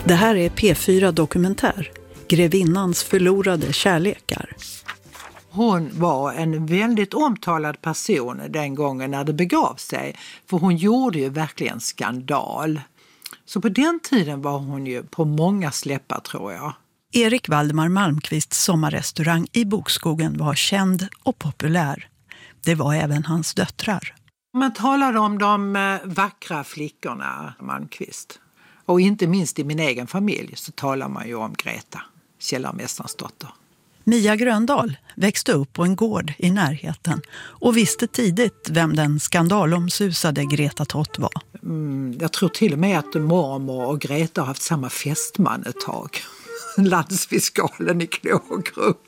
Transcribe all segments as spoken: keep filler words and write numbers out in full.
Det här är P fyra Dokumentär, Grevinnans förlorade kärlekar. Hon var en väldigt omtalad person den gången när det begav sig. För hon gjorde ju verkligen skandal. Så på den tiden var hon ju på många släppar, tror jag. Erik Valdemar Malmqvists sommarrestaurang i Bokskogen var känd och populär. Det var även hans döttrar. Man talade om de vackra flickorna, Malmqvist. Och inte minst i min egen familj så talar man ju om Greta, källarmästarens dotter. Mia Gröndal växte upp på en gård i närheten och visste tidigt vem den skandalomsusade Greta Tott var. Mm, jag tror till och med att mormor och Greta har haft samma fästman ett tag. Landsfiskalen i Klågrupp.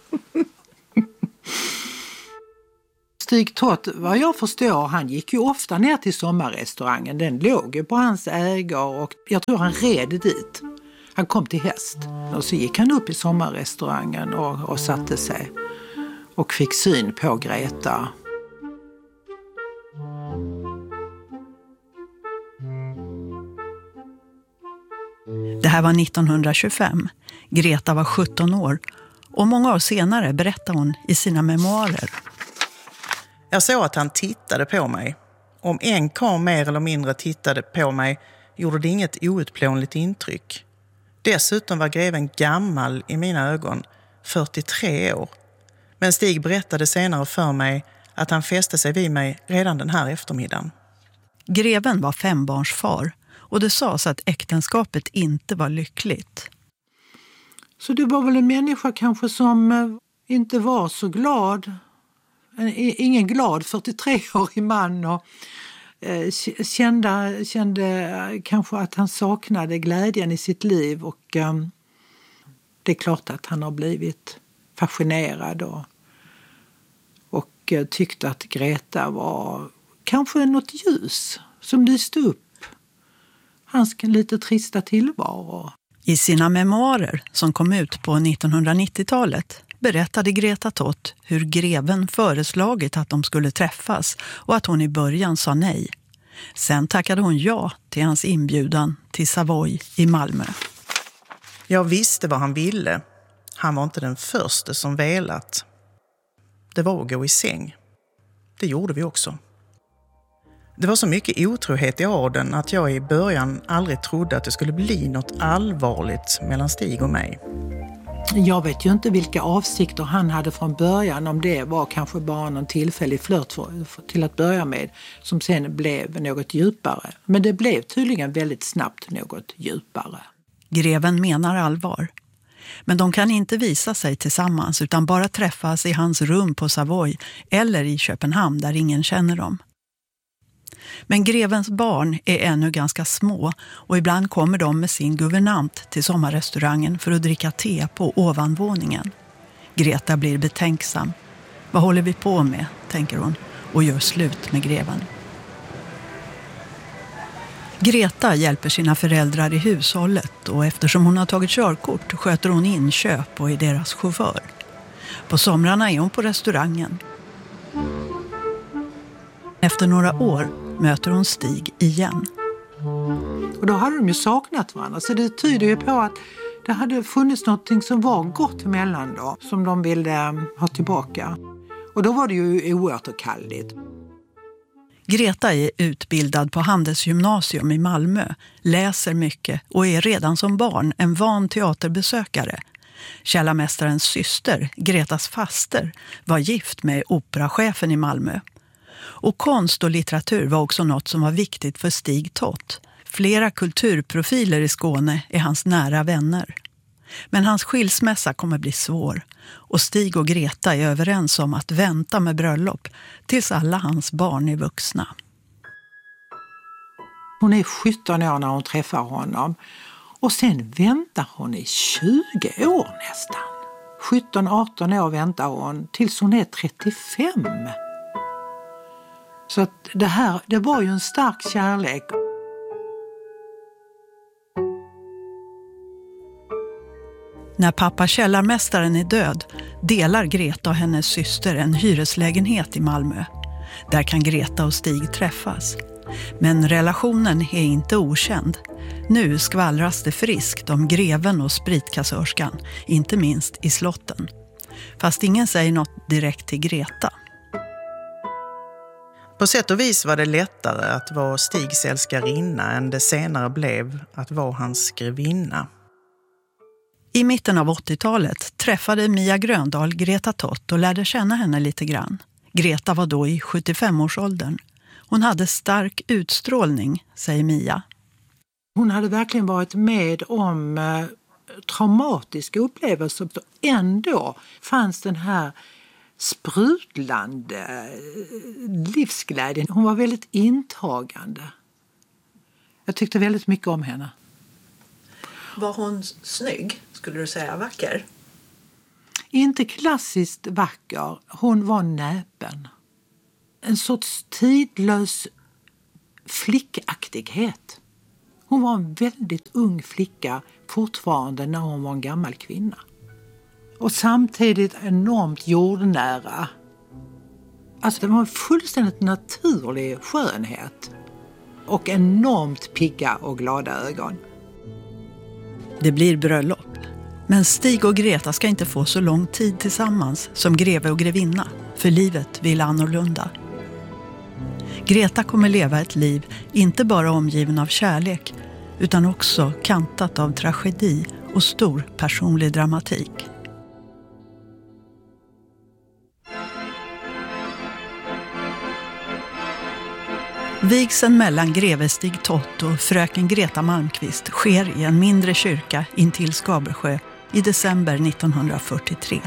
Stig Tott, vad jag förstår, han gick ju ofta ner till sommarrestaurangen. Den låg ju på hans ägor och jag tror han red dit. Han kom till häst och så gick han upp i sommarrestaurangen och, och satte sig och fick syn på Greta. Det här var nittonhundratjugofem. Greta var sjutton år och många år senare berättar hon i sina memoarer. Jag såg att han tittade på mig. Om en karl mer eller mindre tittade på mig gjorde det inget outplånligt intryck. Dessutom var greven gammal i mina ögon, fyrtiotre år. Men Stig berättade senare för mig att han fäste sig vid mig redan den här eftermiddagen. Greven var fembarnsfar och det sades att äktenskapet inte var lyckligt. Så det var väl en människa kanske som inte var så glad. Ingen glad fyrtiotre-årig man och kände, kände kanske att han saknade glädjen i sitt liv och um, det är klart att han har blivit fascinerad och, och uh, tyckte att Greta var kanske något ljus som lyste upp hans lite trista tillvaro. I sina memoarer som kom ut på nittonhundranittiotalet berättade Greta Tott hur greven föreslagit att de skulle träffas och att hon i början sa nej. Sen tackade hon ja till hans inbjudan till Savoy i Malmö. Jag visste vad han ville. Han var inte den första som velat. Det var att gå i säng. Det gjorde vi också. Det var så mycket otrohet i adeln att jag i början aldrig trodde att det skulle bli något allvarligt mellan Stig och mig. Jag vet ju inte vilka avsikter han hade från början, om det var kanske bara någon tillfällig flört för, för, till att börja med, som sen blev något djupare. Men det blev tydligen väldigt snabbt något djupare. Greven menar allvar. Men de kan inte visa sig tillsammans utan bara träffas i hans rum på Savoy eller i Köpenhamn där ingen känner dem. Men grevens barn är ännu ganska små och ibland kommer de med sin guvernant till sommarrestaurangen för att dricka te på ovanvåningen. Greta blir betänksam. Vad håller vi på med, tänker hon, och gör slut med greven. Greta hjälper sina föräldrar i hushållet och eftersom hon har tagit körkort sköter hon inköp och är deras chaufför. På somrarna är hon på restaurangen. Efter några år möter hon Stig igen. Och då hade de ju saknat varandra. Så det tyder ju på att det hade funnits något som var gott mellan dem. Som de ville ha tillbaka. Och då var det ju oåterkalleligt. Greta är utbildad på Handelsgymnasium i Malmö. Läser mycket och är redan som barn en van teaterbesökare. Källarmästarens syster, Gretas faster, var gift med operachefen i Malmö. Och konst och litteratur var också något som var viktigt för Stig Tott. Flera kulturprofiler i Skåne är hans nära vänner. Men hans skilsmässa kommer bli svår. Och Stig och Greta är överens om att vänta med bröllop tills alla hans barn är vuxna. Hon är sjutton år när hon träffar honom. Och sen väntar hon i tjugo år nästan. sjutton arton år väntar hon tills hon är trettiofem. Så att det här, det var ju en stark kärlek. När pappa källarmästaren är död delar Greta och hennes syster en hyreslägenhet i Malmö. Där kan Greta och Stig träffas. Men relationen är inte okänd. Nu skvallras det friskt om greven och spritkassörskan, inte minst i slotten. Fast ingen säger något direkt till Greta. På sätt och vis var det lättare att vara Stigs älskarinna än det senare blev att vara hans grevinna. I mitten av åttiotalet träffade Mia Gröndal Greta Tott och lärde känna henne lite grann. Greta var då i sjuttiofem-årsåldern. Hon hade stark utstrålning, säger Mia. Hon hade verkligen varit med om eh, traumatiska upplevelser. Ändå fanns den här sprudlande livsglädjen. Hon var väldigt intagande. Jag tyckte väldigt mycket om henne. Var hon snygg, skulle du säga, vacker? Inte klassiskt vacker. Hon var näpen. En sorts tidlös flickaktighet. Hon var en väldigt ung flicka fortfarande när hon var en gammal kvinna. Och samtidigt enormt jordnära. Alltså det var en fullständigt naturlig skönhet. Och enormt pigga och glada ögon. Det blir bröllop. Men Stig och Greta ska inte få så lång tid tillsammans som greve och grevinna. För livet vill annorlunda. Greta kommer leva ett liv inte bara omgiven av kärlek utan också kantat av tragedi och stor personlig dramatik. Vigseln mellan greve Stig Tott och fröken Greta Malmqvist sker i en mindre kyrka intill Skabersjö i december nittonhundrafyrtiotre.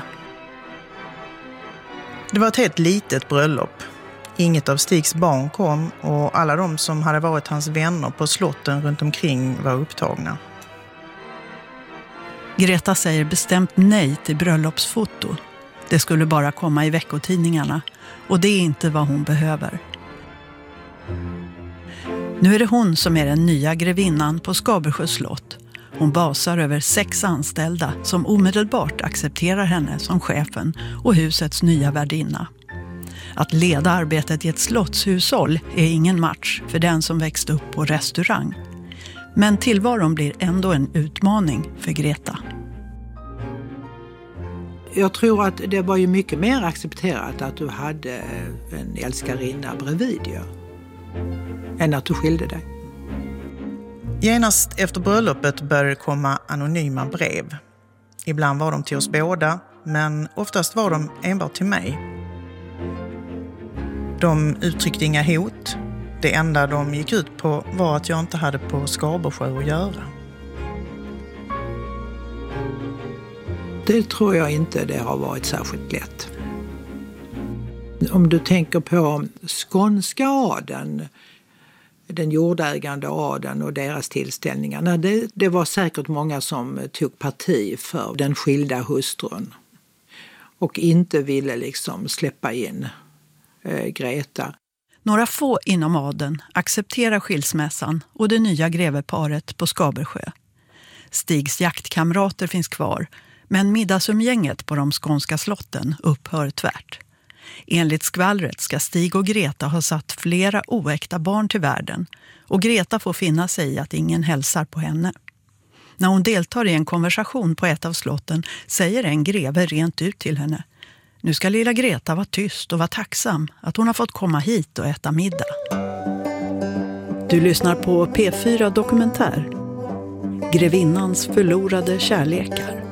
Det var ett helt litet bröllop. Inget av Stigs barn kom och alla de som hade varit hans vänner på slotten runt omkring var upptagna. Greta säger bestämt nej till bröllopsfoto. Det skulle bara komma i veckotidningarna och det är inte vad hon behöver. Nu är det hon som är den nya grevinnan på Skabersjö slott. Hon basar över sex anställda som omedelbart accepterar henne som chefen och husets nya värdinna. Att leda arbetet i ett slottshushåll är ingen match för den som växt upp på restaurang. Men tillvaron blir ändå en utmaning för Greta. Jag tror att det var ju mycket mer accepterat att du hade en älskarinna bredvid, ja, än att du skilde dig. Genast efter bröllopet började det komma anonyma brev. Ibland var de till oss båda, men oftast var de enbart till mig. De uttryckte inga hot. Det enda de gick ut på var att jag inte hade på Skabersjö att göra. Det tror jag inte det har varit särskilt lätt. Om du tänker på skånska adeln, den jordägande adeln och deras tillställningar. Det, det var säkert många som tog parti för den skilda hustrun och inte ville liksom släppa in eh, Greta. Några få inom adeln accepterar skilsmässan och det nya greveparet på Skabersjö. Stigs jaktkamrater finns kvar, men middagsumgänget på de skånska slotten upphör tvärt. Enligt skvallret ska Stig och Greta ha satt flera oäkta barn till världen och Greta får finna sig i att ingen hälsar på henne. När hon deltar i en konversation på ett av slotten säger en greve rent ut till henne: nu ska lilla Greta vara tyst och vara tacksam att hon har fått komma hit och äta middag. Du lyssnar på P fyra Dokumentär. Grevinnans förlorade kärlekar.